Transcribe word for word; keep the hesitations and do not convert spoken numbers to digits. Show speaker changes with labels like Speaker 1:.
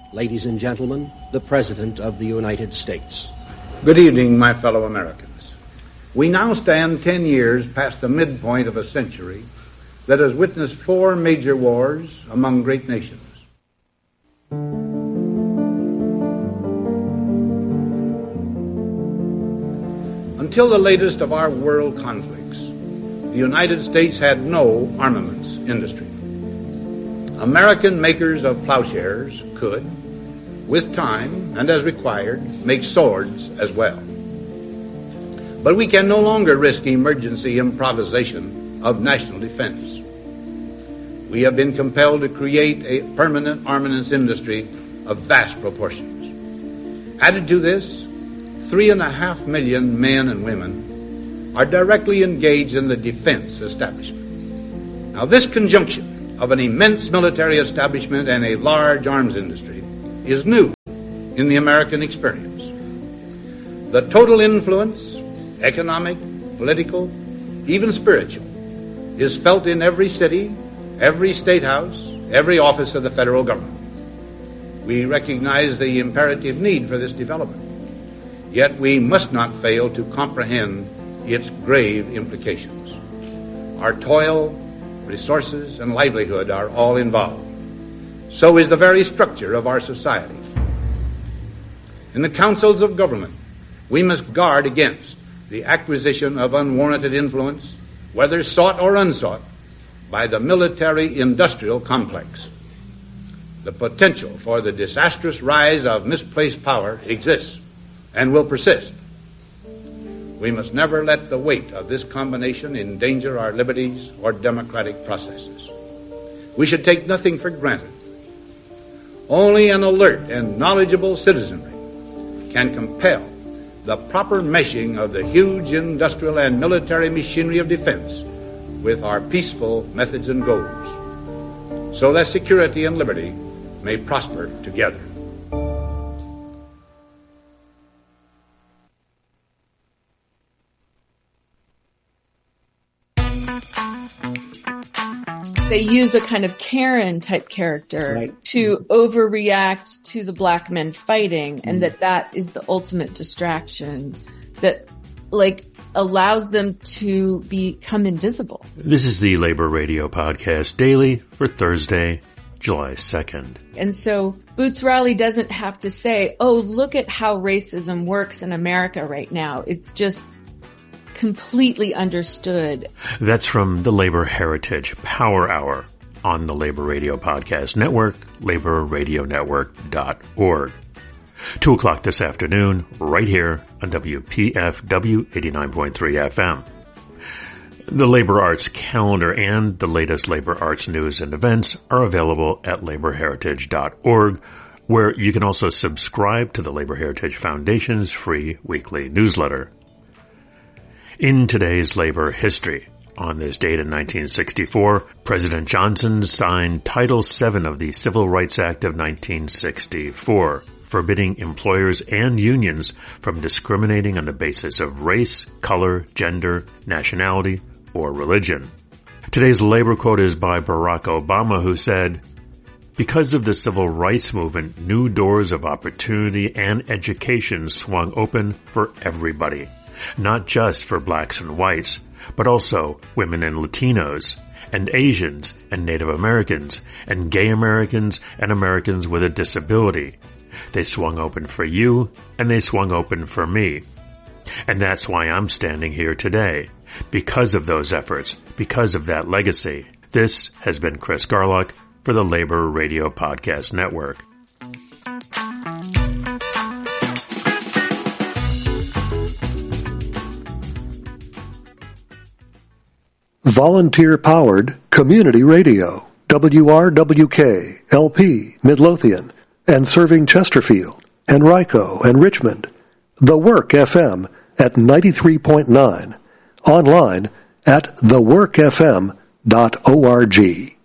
Speaker 1: ladies and gentlemen, the President of the United States.
Speaker 2: Good evening, my fellow Americans. We now stand ten years past the midpoint of a century that has witnessed four major wars among great nations. Until the latest of our world conflicts, the United States had no armaments industry. American makers of plowshares could, with time and as required, make swords as well. But we can no longer risk emergency improvisation of national defense. We have been compelled to create a permanent armaments industry of vast proportions. Added to this, three and a half million men and women are directly engaged in the defense establishment. Now, this conjunction of an immense military establishment and a large arms industry is new in the American experience. The total influence, economic, political, even spiritual, is felt in every city, every state house, every office of the federal government. We recognize the imperative need for this development, yet we must not fail to comprehend its grave implications. Our toil, resources, and livelihood are all involved. So is the very structure of our society. In the councils of government, we must guard against the acquisition of unwarranted influence, whether sought or unsought, by the military-industrial complex. The potential for the disastrous rise of misplaced power exists and will persist. We must never let the weight of this combination endanger our liberties or democratic processes. We should take nothing for granted. Only an alert and knowledgeable citizenry can compel the proper meshing of the huge industrial and military machinery of defense with our peaceful methods and goals, so that security and liberty may prosper together.
Speaker 3: They use a kind of Karen-type character right. to overreact to the black men fighting, and that that is the ultimate distraction that, like, allows them to become invisible.
Speaker 4: This is the Labor Radio Podcast Daily for Thursday, July second.
Speaker 3: And so Boots Riley doesn't have to say, oh, look at how racism works in America right now. It's just completely understood.
Speaker 4: That's from the Labor Heritage Power Hour on the Labor Radio Podcast Network, labor radio network dot org. Two o'clock this afternoon, right here on W P F W eighty-nine point three F M. The Labor Arts calendar and the latest labor arts news and events are available at labor heritage dot org, where you can also subscribe to the Labor Heritage Foundation's free weekly newsletter. In today's labor history, on this date in nineteen sixty-four, President Johnson signed Title seven of the Civil Rights Act of nineteen sixty-four, forbidding employers and unions from discriminating on the basis of race, color, gender, nationality, or religion. Today's labor quote is by Barack Obama, who said, "Because of the civil rights movement, new doors of opportunity and education swung open for everybody. Not just for blacks and whites, but also women and Latinos, and Asians, and Native Americans, and gay Americans, and Americans with a disability. They swung open for you, and they swung open for me. And that's why I'm standing here today, because of those efforts, because of that legacy." This has been Chris Garlock for the Labor Radio Podcast Network.
Speaker 5: Volunteer-powered community radio, W R W K, L P, Midlothian, and serving Chesterfield, Henrico, and Richmond. The Work F M at ninety-three point nine. Online at the work f m dot org.